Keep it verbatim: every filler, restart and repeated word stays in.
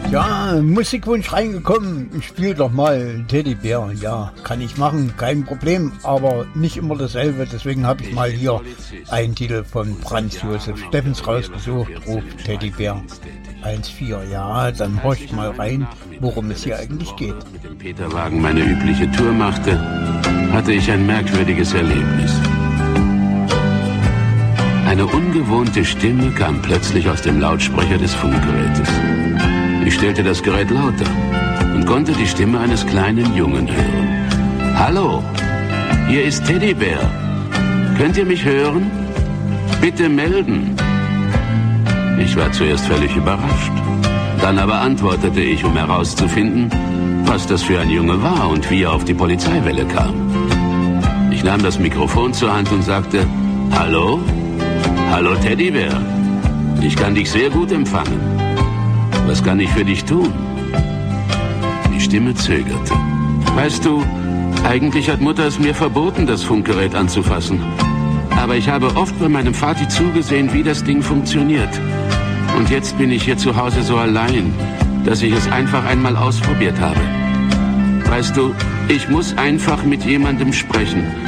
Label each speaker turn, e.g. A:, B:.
A: Ja, Musikwunsch reingekommen. Ich spiele doch mal Teddybär. Ja, kann ich machen, kein Problem, aber nicht immer dasselbe. Deswegen habe ich mal hier einen Titel von Franz Josef Steffens rausgesucht. Ruf Teddybär eins vier. Ja, dann horcht mal rein, worum es hier eigentlich geht.
B: Mit dem Peterwagen meine übliche Tour machte, hatte ich ein merkwürdiges Erlebnis. Eine ungewohnte Stimme kam plötzlich aus dem Lautsprecher des Funkgerätes. Ich stellte das Gerät lauter und konnte die Stimme eines kleinen Jungen hören. Hallo, hier ist Teddybär. Könnt ihr mich hören? Bitte melden. Ich war zuerst völlig überrascht. Dann aber antwortete ich, um herauszufinden, was das für ein Junge war und wie er auf die Polizeiwelle kam. Ich nahm das Mikrofon zur Hand und sagte, Hallo? Hallo Teddybär. Ich kann dich sehr gut empfangen. Was kann ich für dich tun? Die Stimme zögerte. Weißt du, eigentlich hat Mutter es mir verboten, das Funkgerät anzufassen. Aber ich habe oft bei meinem Vati zugesehen, wie das Ding funktioniert. Und jetzt bin ich hier zu Hause so allein, dass ich es einfach einmal ausprobiert habe. Weißt du, ich muss einfach mit jemandem sprechen.